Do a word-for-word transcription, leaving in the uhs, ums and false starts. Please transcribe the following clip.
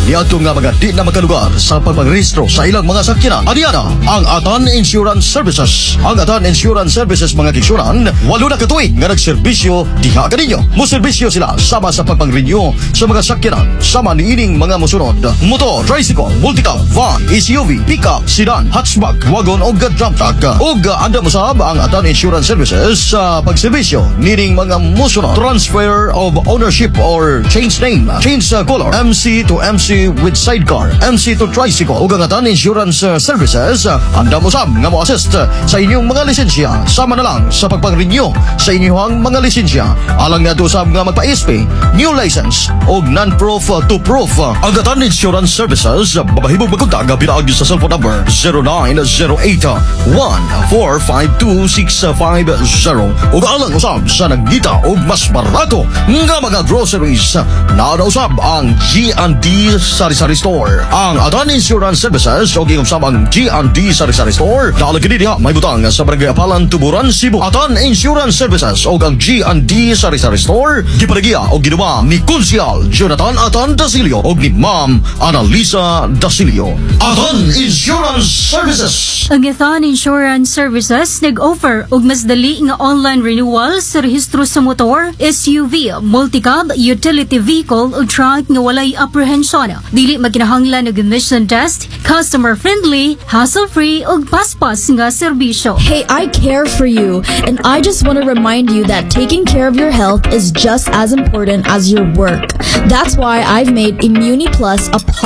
niadto nga mga di na makalugar sa pagpangrehistro sa ilang mga sakyanan. Adiana ang Atan Insurance Services. Ang Atan Insurance Services mga kiksuran, walo na katuig nga nagserbisyo diha kaninyo. Moserbisyo sila sama sa pagpang-renew sa mga sakyanan sama niining mga musunod: motor, tricycle, multicab, van, S U V, pickup, sedan, hatchback, wagon o dump truck. Og anda mo sab ang Atan Insurance Services sa pagserbisyo nining mga musunod: transfer of ownership or change name, change uh, color, M C to M C with sidecar, M C to tricycle. Ug ang Atan Insurance uh, Services uh, anda mo sab nga mo assist uh, sa inyong mga lisensya sama na lang sa pagpang-renew sa inyong mga lisensya. Alang nga sab nga magpa-S P, new license o non-proof uh, to proof. Uh, ang Atan Insurance Services uh, babahibog magkontak pinaagi sa cellphone number zero nine zero eight one four five two six five zero. Ug alang usab sa nagdita og mas barato nga mga groceries na usab ang G and D Sari-Sari Store. Ang Atan Insurance Services o giusab ang G and D Sari-Sari Store dala kini diha may butang sa Barangay Apalan, Tuburan, Cebu. Atan Insurance Services o ang G and D Sari-Sari Store gipadagya o ginuba ni Konsyal Jonathan Atan Dasilio o ni Ma'am Annalisa Dasilio. Atan Insurance Services. Ang Atan Insurance Services nag-offer og mas dali nga online renewal sa rehistro sa motor, S U V, multicab, utility vehicle o truck nga walay apprehension. Dili magkinahanglan og emission test, customer friendly, hassle-free ug paspas nga serbisyo. Hey, I care for you, and I just want to remind you that taking care of your health is just as important as your work. That's why I've made Immuni Plus a part